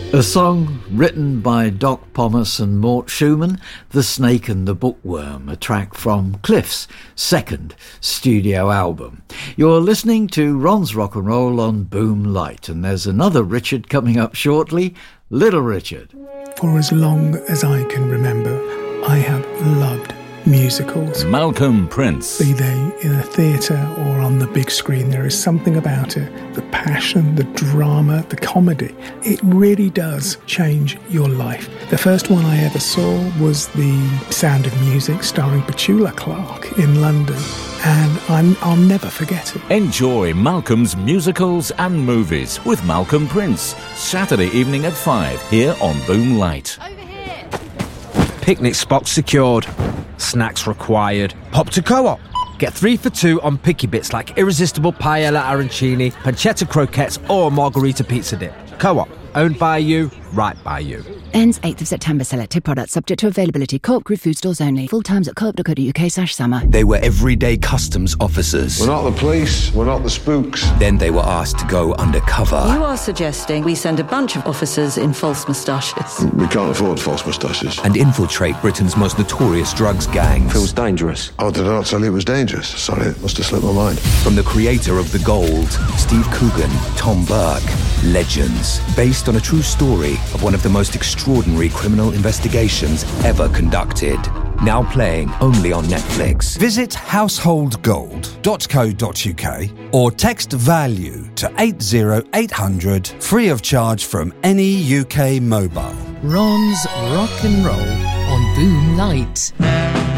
A song written by Doc Pomus and Mort Schumann, The Snake and the Bookworm, a track from Cliff's second studio album. You're listening to Ron's Rock and Roll on Boom Light, and there's another Richard coming up shortly, Little Richard. For as long as I can remember, I have loved musicals. Malcolm Prince. Be they in a theatre or on the big screen, there is something about it. The passion, the drama, the comedy. It really does change your life. The first one I ever saw was The Sound of Music, starring Petula Clark in London. And I'll never forget it. Enjoy Malcolm's musicals and movies with Malcolm Prince. Saturday evening at 5 here on Boom Light. Over here. Picnic spot secured. Snacks required. Pop to Co-op. Get 3 for 2 on picky bits like irresistible paella arancini, pancetta croquettes or margarita pizza dip. Co-op. Owned by you, right by you. Ends 8th of September. Selected products subject to availability. Co-op Group food stores only. Full times at co-op.co.uk/summer. They were everyday customs officers. We're not the police, we're not the spooks. Then they were asked to go undercover. You are suggesting we send a bunch of officers in false moustaches. We can't afford false moustaches. And infiltrate Britain's most notorious drugs gangs. Feels dangerous. Oh, did I not tell you it was dangerous? Sorry, it must have slipped my mind. From the creator of The Gold, Steve Coogan, Tom Burke, Legends. Based on a true story of one of the most extraordinary criminal investigations ever conducted. Now playing only on Netflix. Visit householdgold.co.uk or text VALUE to 80800 free of charge from any UK mobile. Ron's Rock and Roll on Boom Light.